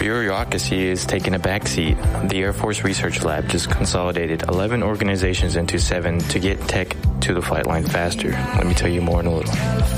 bureaucracy is taking a backseat. The Air Force Research Lab just consolidated 11 organizations into 7 to get tech to the flight line faster. Let me tell you more in a little.